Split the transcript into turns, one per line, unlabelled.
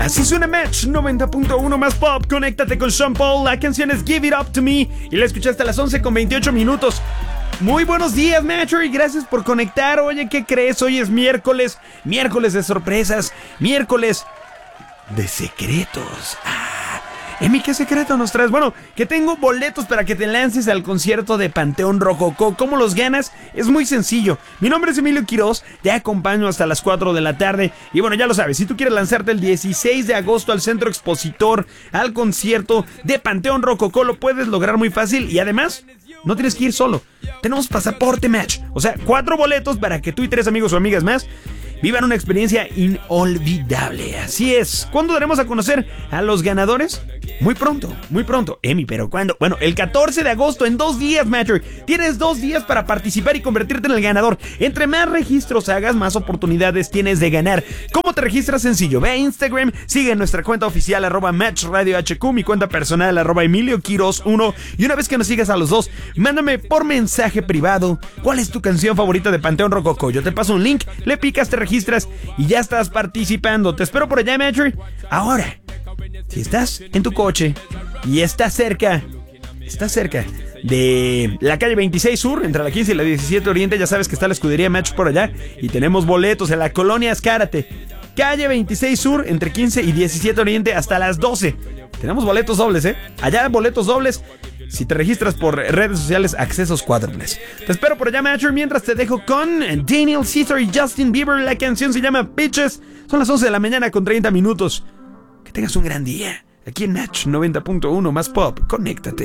Así suena Match 90.1 más pop. Conéctate con Sean Paul. La canción es Give It Up To Me y la escuchaste a las 11:28. Muy buenos días, Matcher, y gracias por conectar. Oye, ¿qué crees? Hoy es miércoles de sorpresas, miércoles de secretos. Emi, ¿qué secreto nos traes? Bueno, que tengo boletos para que te lances al concierto de Panteón Rococó. ¿Cómo los ganas? Es muy sencillo. Mi nombre es Emilio Quiroz, te acompaño hasta las 4 de la tarde. Y bueno, ya lo sabes, si tú quieres lanzarte el 16 de agosto al Centro Expositor, al concierto de Panteón Rococó, lo puedes lograr muy fácil. Y además, no tienes que ir solo. Tenemos pasaporte Match. O sea, 4 boletos para que tú y 3 amigos o amigas más vivan una experiencia inolvidable. Así es. ¿Cuándo daremos a conocer a los ganadores? Muy pronto. Emi, ¿pero cuándo? Bueno, el 14 de agosto, en 2 días, Matcher. Tienes 2 días para participar y convertirte en el ganador. Entre más registros hagas, más oportunidades tienes de ganar. ¿Cómo te registras? Sencillo. Ve a Instagram, sigue nuestra cuenta oficial, @MatchRadioHQ, mi cuenta personal, @EmilioQuiroz1. Y una vez que nos sigas a los dos, mándame por mensaje privado cuál es tu canción favorita de Panteón Rococó. Yo te paso un link, le picas, te registras y ya estás participando. Te espero por allá, Matcher. Ahora, si estás en tu coche y estás cerca de la calle 26 Sur, entre la 15 y la 17 Oriente, ya sabes que está la escudería Match por allá y tenemos boletos en la colonia Azcárate. Calle 26 Sur, entre 15 y 17 Oriente, hasta las 12. Tenemos boletos dobles, allá boletos dobles. Si te registras por redes sociales, accesos cuádruples. Te espero por allá, Matcher. Mientras te dejo con Daniel Caesar y Justin Bieber. La canción se llama Bitches. Son las 11 de la mañana con 30 minutos. Que tengas un gran día. Aquí en Match 90.1 más pop. Conéctate.